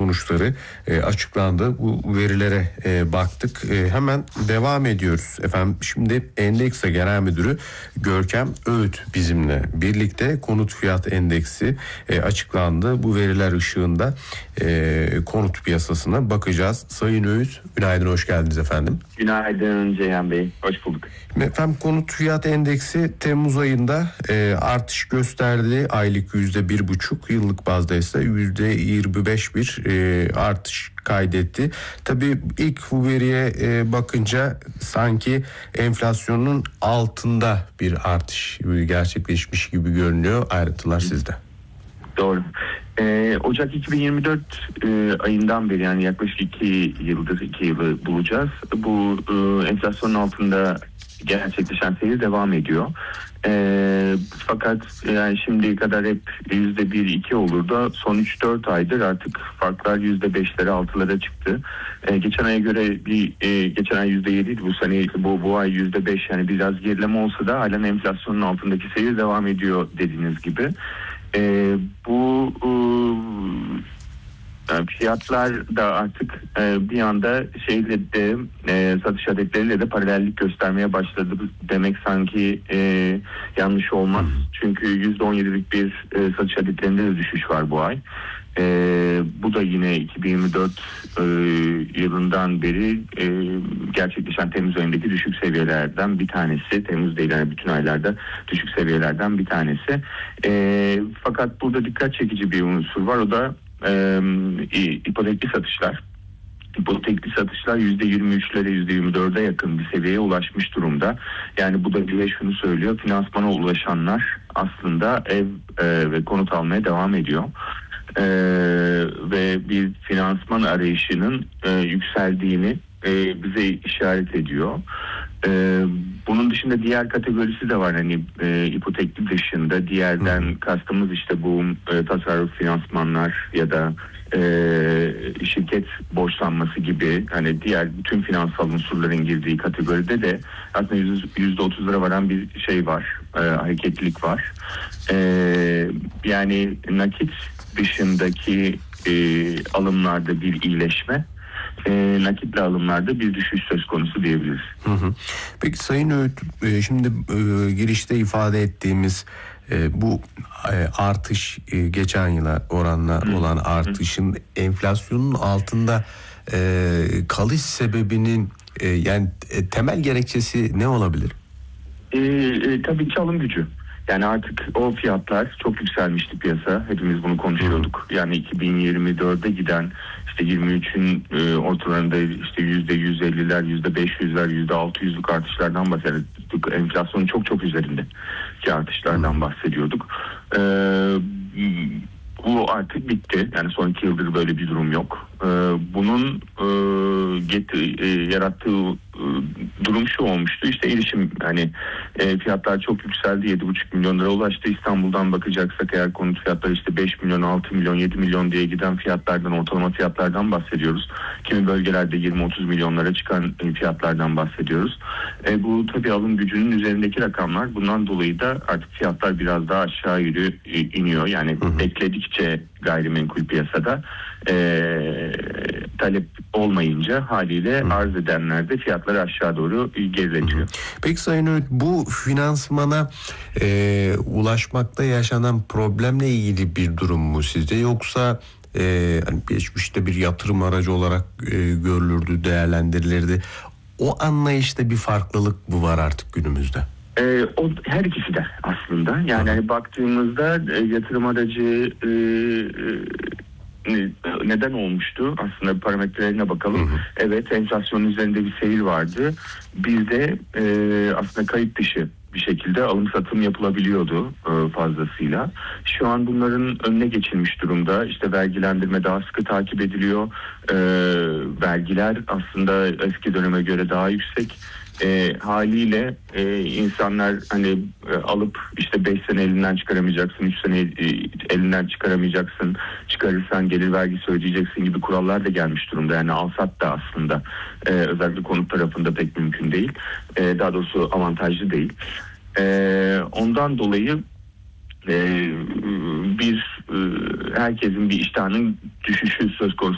sonuçları açıklandı. Bu verilere baktık. Hemen devam ediyoruz. Efendim şimdi Endeksa Genel Müdürü Görkem Öğüt bizimle birlikte. Konut fiyat endeksi açıklandı. Bu veriler ışığında konut piyasasına bakacağız. Sayın Öğüt, günaydın, hoş geldiniz efendim. Günaydın Ceyhan Bey, hoş bulduk. Efendim konut fiyat endeksi Temmuz ayında artış gösterdi. Aylık %1,5, yıllık bazda ise %25 bir artış kaydetti. Tabii ilk bu veriye bakınca sanki enflasyonun altında bir artış gerçekleşmiş gibi görünüyor. Ayrıntılar sizde. Doğru. Ocak 2024 ayından beri, yani yaklaşık 2 yılı bulacağız. Bu enflasyonun altında gerçekleşen seyir devam ediyor. Fakat yani şimdiye kadar hep %1-2 olurdu. Son 3-4 aydır artık farklar %5'lere 6'lara çıktı. Geçen aya göre geçen ay %7'ydi, bu sene bu ay %5, yani biraz gerileme olsa da halen enflasyonun altındaki seyir devam ediyor dediğiniz gibi. Bu fiyatlar da artık bir anda satış adetleriyle de paralellik göstermeye başladı demek sanki yanlış olmaz. Çünkü %17'lik bir satış adetlerinde de düşüş var bu ay. Bu da yine 2024 yılından beri gerçekleşen Temmuz ayındaki düşük seviyelerden bir tanesi. Temmuz değil, yani bütün aylarda düşük seviyelerden bir tanesi. Fakat burada dikkat çekici bir unsur var, o da ipotekli satışlar. İpotekli satışlar %23'lere %24'e yakın bir seviyeye ulaşmış durumda. Yani bu da bize şunu söylüyor: finansmana ulaşanlar aslında ev ve konut almaya devam ediyor. Ve bir finansman arayışının yükseldiğini bize işaret ediyor. Bunun dışında diğer kategorisi de var, hani ipotekli dışında diğerden kastımız işte bu tasarruf finansmanlar ya da şirket borçlanması gibi, hani diğer bütün finansal unsurların girdiği kategoride de aslında %30'lara varan bir şey var, hareketlilik var. Yani nakit dışındaki alımlarda bir iyileşme, nakitle alımlarda bir düşüş söz konusu diyebiliriz. Peki Sayın Öğüt, şimdi girişte ifade ettiğimiz bu artış, geçen yıla oranla olan artışın enflasyonun altında kalış sebebinin yani temel gerekçesi ne olabilir? Tabii ki alım gücü. Yani artık o fiyatlar çok yükselmişti piyasa. Hepimiz bunu konuşuyorduk. Yani 2024'de giden işte 23'ün ortalarında işte %150'ler, %500'ler, %600'lük artışlardan bahsediyorduk. Enflasyonun çok üzerindeki artışlardan bahsediyorduk. Bu artık bitti. Yani son 2 yıldır böyle bir durum yok. Bunun yarattığı durum şu olmuştu: İşte erişim, hani fiyatlar çok yükseldi, 7,5 milyon lira ulaştı. İstanbul'dan bakacaksak eğer konut fiyatları işte 5 milyon, 6 milyon, 7 milyon diye giden fiyatlardan, ortalama fiyatlardan bahsediyoruz. Kimi bölgelerde 20-30 milyonlara çıkan fiyatlardan bahsediyoruz. Bu tabii alım gücünün üzerindeki rakamlar. Bundan dolayı da artık fiyatlar biraz daha aşağı iniyor. Yani bekledikçe gayrimenkul piyasada talep olmayınca haliyle arz edenler de fiyatları aşağı doğru geriletiyor. Peki Sayın Öğüt, bu finansmana ulaşmakta yaşanan problemle ilgili bir durum mu sizce, yoksa hani geçmişte bir yatırım aracı olarak görülürdü, değerlendirilirdi? O anlayışta bir farklılık mı var artık günümüzde? O her ikisi de aslında. Yani hani baktığımızda yatırım aracı neden olmuştu? Aslında parametrelerine bakalım. Evet, enflasyonun üzerinde bir seyir vardı. Bir de aslında kayıt dışı bir şekilde alım satım yapılabiliyordu fazlasıyla. Şu an bunların önüne geçilmiş durumda. İşte vergilendirme daha sıkı takip ediliyor. Vergiler aslında eski döneme göre daha yüksek. Haliyle insanlar hani alıp işte 5 sene elinden çıkaramayacaksın, 3 sene elinden çıkaramayacaksın, çıkarırsan gelir vergisi ödeyeceksin gibi kurallar da gelmiş durumda. Yani alsat da aslında özellikle konut tarafında pek mümkün değil. Daha doğrusu avantajlı değil. Ondan dolayı herkesin bir iştahının düşüşü söz konusu